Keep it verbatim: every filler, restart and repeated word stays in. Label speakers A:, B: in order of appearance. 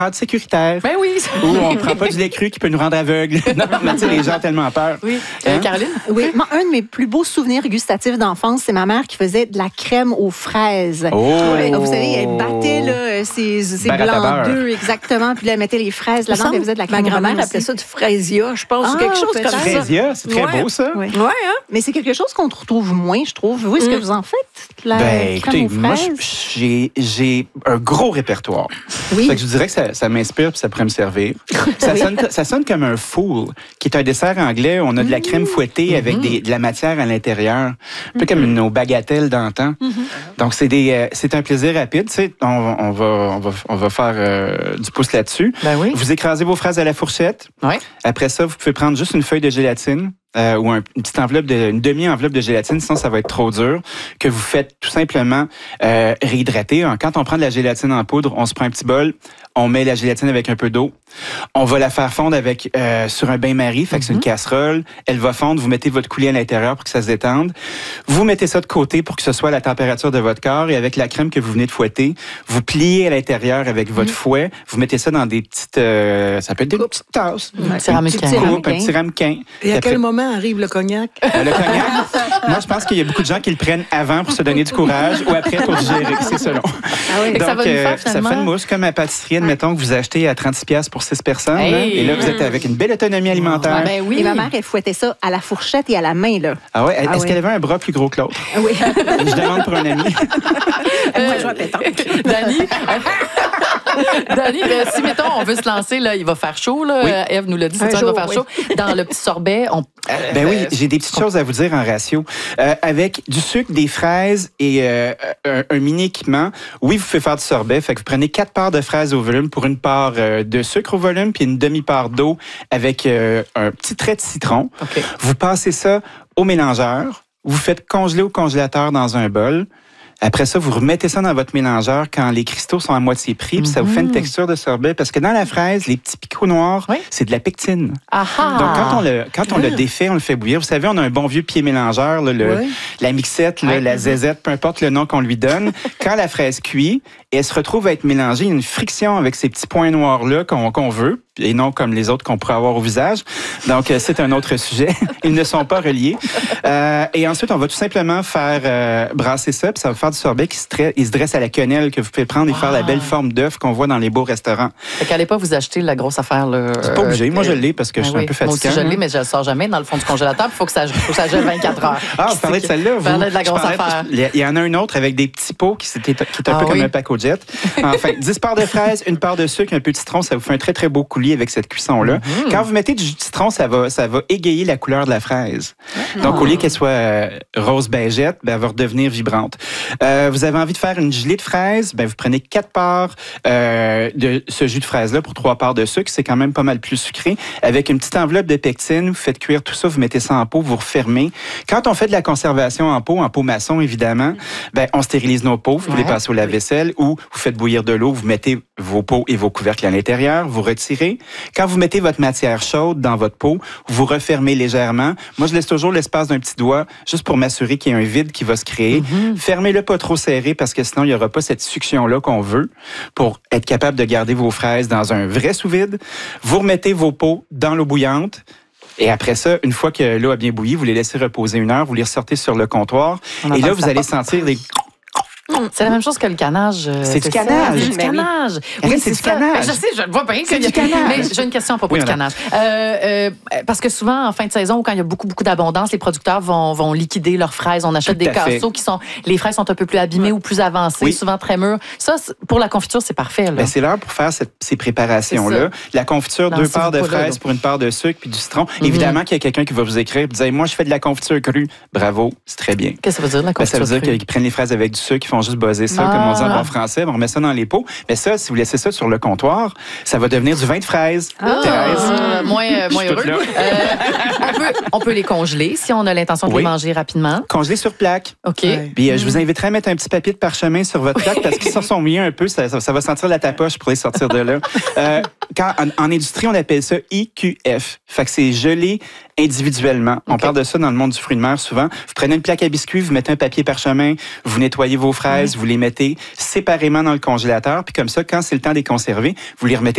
A: cadre sécuritaire.
B: Ben oui.
A: Ou on ne prend pas du lait cru qui peut nous rendre aveugles. Non, mais tu sais, les gens ont tellement peur.
B: Oui.
A: Hein?
B: Euh, Caroline?
C: Oui, moi, un de mes plus beaux souvenirs gustatifs d'enfance, c'est ma mère qui faisait de la crème aux fraises.
A: Oh!
C: Vous savez, elle battait là, ses, ses
A: Beurre à ta
C: blancs
A: beurre.
C: d'œufs, exactement, puis là, elle mettait les fraises là-dedans, puis elle faisait de la crème.
D: Ma grand-mère
C: aussi.
D: appelait ça du fraisia, je pense,
C: Ah,
D: ou quelque chose
C: peut-être.
D: comme ça.
A: Frésia, c'est très
D: Ouais.
A: beau, ça.
C: Oui.
D: Ouais, hein?
C: Mais c'est quelque chose qu'on retrouve moins, je trouve. Vous, est-ce que
D: Mm.
C: vous en faites, la
A: Ben,
C: crème
A: écoutez,
C: aux
A: moi,
C: fraises?
A: j'ai, j'ai un gros répertoire.
C: Oui.
A: Fait que je vous dirais que ça, ça m'inspire puis ça pourrait me servir. Ça, sonne, ça sonne comme un fool, qui est un dessert anglais. On a de la crème fouettée avec des, de la matière à l'intérieur. Un peu comme nos bagatelles d'antan. Donc, c'est, des, euh, c'est un plaisir rapide. Tu sais, on, on, va, on, va, on va faire euh, du pouce là-dessus.
B: Ben oui.
A: Vous écrasez vos fraises à la fourchette.
B: Oui.
A: Après ça, vous pouvez prendre juste une feuille de gélatine. Euh, ou un, une petite enveloppe, de, une demi-enveloppe de gélatine, sinon ça va être trop dur, que vous faites tout simplement euh, réhydrater. Quand on prend de la gélatine en poudre, on se prend un petit bol, on met la gélatine avec un peu d'eau, on va la faire fondre avec euh, sur un bain-marie, fait que c'est une casserole, elle va fondre, vous mettez votre coulis à l'intérieur pour que ça se détende, vous mettez ça de côté pour que ce soit à la température de votre corps et avec la crème que vous venez de fouetter, vous pliez à l'intérieur avec votre fouet, vous mettez ça dans des petites, euh, ça peut être des petites tasses,
B: Un petit ramequin.
A: une petite coupe, un petit ramequin.
D: Et à
A: Après-
D: quel moment arrive le cognac?
A: euh, le cognac, moi, je pense qu'il y a beaucoup de gens qui le prennent avant pour se donner du courage ou après pour digérer. C'est selon.
C: Ah oui.
B: Fait que ça va nous faire,
A: ça
B: finalement-
A: fait une mousse comme à pâtisserie, admettons que vous achetez à trente-six dollars pour six personnes. là,
B: Hey!
A: et là, vous êtes avec une belle autonomie alimentaire.
B: Ah, ben oui.
C: Et ma mère, elle fouettait ça à la fourchette et à la main, là.
A: Ah ouais? Est-ce
C: Ah ouais.
A: qu'elle avait un bras plus gros que l'autre?
C: Ah oui.
A: Je demande pour un ami.
C: Moi, je vois pétanque.
B: Dani, Dani, ben, si, mettons, on veut se lancer, là, il va faire chaud, là.
A: Oui.
B: Euh, Ève nous l'a dit, c'est
D: Un
B: ça, il va
D: jour,
B: faire
D: oui.
B: chaud. Dans le petit sorbet, on...
A: Ben oui, j'ai des petites choses à vous dire en ratio. Euh, avec du sucre, des fraises et euh, un, un mini équipement, oui, vous pouvez faire du sorbet. Fait que vous prenez quatre parts de fraises au volume pour une part euh, de sucre au volume, puis une demi-part d'eau avec euh, un petit trait de citron.
B: OK.
A: Vous passez ça au mélangeur. Vous faites congeler au congélateur dans un bol. Après ça, vous remettez ça dans votre mélangeur quand les cristaux sont à moitié pris, puis ça vous fait une texture de sorbet. Parce que dans la fraise, les petits picots noirs,
B: Oui.
A: c'est de la pectine.
B: Ah ah!
A: Donc, quand on le, quand on le défait, on le fait bouillir. Vous savez, on a un bon vieux pied mélangeur, là, le,
D: Oui.
A: la mixette, là,
B: Ouais.
A: la zézette, peu importe le nom qu'on lui donne. Quand la fraise cuit, elle se retrouve à être mélangée, il y a une friction avec ces petits points noirs-là qu'on qu'on veut, et non comme les autres qu'on pourrait avoir au visage. Donc, euh, c'est un autre sujet. Ils ne sont pas reliés. Euh, et ensuite, on va tout simplement faire euh, brasser ça, puis ça va faire du sorbet qui se, tra- il se dresse à la quenelle que vous pouvez prendre et
B: Wow.
A: faire la belle forme d'œuf qu'on voit dans les beaux restaurants.
B: Fait qu'allez pas vous acheter la grosse affaire, là.
A: C'est pas obligé. Moi, je l'ai parce que
B: Ben
A: je suis
B: oui.
A: un peu
B: Moi
A: fatiguant.
B: aussi, je l'ai, mais je le sors jamais dans le fond du congélateur. Il faut que ça, faut que ça gèle vingt-quatre heures.
A: Ah, vous parlez de celle-là, vous?
B: Je parlais de la
A: Je
B: grosse
A: parlais-
B: affaire.
A: Il y a- il y en a un autre avec des petits pots qui, c'était- qui est un
B: Ah
A: peu comme
B: oui.
A: un pack au jet. Enfin, dix parts de fraises, une part de sucre, un peu de citron, ça vous fait un très, très beau coulis avec cette cuisson-là.
B: Mm-hmm.
A: Quand vous mettez du jus de citron, ça va, ça va égayer la couleur de la fraise. Donc, au lieu qu'elle soit euh, rose beigette, ben, elle va redevenir vibrante. Euh, vous avez envie de faire une gelée de fraises, ben, vous prenez quatre parts euh, de ce jus de fraise-là pour trois parts de sucre. C'est quand même pas mal plus sucré. Avec une petite enveloppe de pectine, vous faites cuire tout ça, vous mettez ça en pot, vous refermez. Quand on fait de la conservation en pot, en pot maçon, évidemment, ben, on stérilise nos pots, vous les passez au lave-vaisselle ou vous faites bouillir de l'eau, vous mettez vos pots et vos couvercles à l'intérieur, vous retirez. Quand vous mettez votre matière chaude dans votre pot, vous refermez légèrement. Moi, je laisse toujours l'espace d'un petit doigt juste pour m'assurer qu'il y a un vide qui va se créer. Fermez-le pas trop serré parce que sinon, il n'y aura pas cette succion-là qu'on veut pour être capable de garder vos fraises dans un vrai sous-vide. Vous remettez vos pots dans l'eau bouillante. Et après ça, une fois que l'eau a bien bouilli, vous les laissez reposer une heure, vous les ressortez sur le comptoir.
B: On
A: Et
B: entend
A: là,
B: que
A: vous
B: ça
A: allez
B: pop.
A: sentir des...
B: C'est la même chose que le canage. euh,
A: C'est du
B: ça?
A: canage.
B: C'est du
C: Ben oui.
B: canage.
A: Arrête, c'est du
B: ça.
A: canage.
B: Ben, je sais, je le vois bien.
A: C'est
B: qu'il y a-
A: du canage.
B: Mais j'ai une question à propos
A: Oui,
B: du
A: madame.
B: canage. Euh, euh, parce que souvent, en fin de saison, ou quand il y a beaucoup, beaucoup d'abondance, les producteurs vont, vont liquider leurs fraises. On achète
A: Tout
B: des
A: à fait.
B: casseaux qui sont... Les fraises sont un peu plus abîmées ou plus avancées,
A: Oui.
B: souvent très mûres. Ça, c'est- pour la confiture, c'est parfait. Là.
A: Ben, c'est l'heure pour faire cette- ces préparations-là. La confiture,
B: Non,
A: deux
B: s'il
A: parts
B: vous
A: de
B: plaît, là,
A: fraises
B: là.
A: pour une part de sucre puis du citron.
B: Mhm.
A: Évidemment qu'il y a quelqu'un qui va vous écrire et vous dire, moi, je fais de la confiture crue. Bravo, c'est très bien.
B: Qu'est-ce que ça veut dire, la
A: Ben, ça
B: confiture
A: veut dire
B: crue?
A: qu'ils prennent les fraises avec du sucre, ils font juste buzzer ça,
B: Ah.
A: comme on dit en bon français. On remet ça dans les pots. Mais ça, si vous laissez ça sur le comptoir, ça va devenir du vin de fraise. Thérèse.
B: Ah, moins euh, moins
A: Je suis
B: heureux.
A: toute là.
B: Euh, on, peut, on peut les congeler si on a l'intention de
A: Oui.
B: les manger rapidement.
A: Congelé sur plaque.
B: OK.
D: Ouais.
A: Puis euh, je vous inviterai à mettre un petit papier de parchemin sur votre plaque parce qu'ils se sont mouillés un peu, ça, ça, ça va sentir la tapoche pour les sortir de là. Euh, quand, en, en industrie, on appelle ça I Q F. Fait que c'est gelé individuellement. On
B: OK.
A: parle de ça dans le monde du fruit de mer souvent. Vous prenez une plaque à biscuits, vous mettez un papier parchemin, vous nettoyez vos fraises, vous les mettez séparément dans le congélateur, puis comme ça, quand c'est le temps de les conserver, vous les remettez